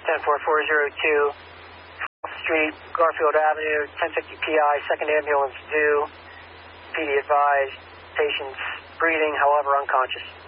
10402 Street, Garfield Avenue, 1050 PI, second ambulance due. PD advised, patient's breathing, however unconscious.